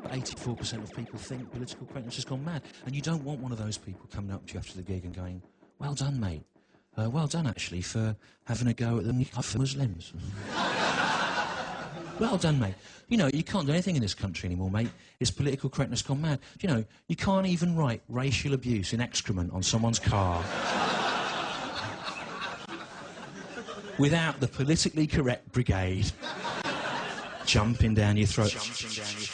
But 84% of people think political correctness has gone mad. And you don't want one of those people coming up to you after the gig and going, well done, mate. Well done, actually, for having a go at the Muslims. Well done, mate. You know, you can't do anything in this country anymore, mate. It's political correctness gone mad. You know, you can't even write racial abuse in excrement on someone's car without the politically correct brigade jumping down your throat.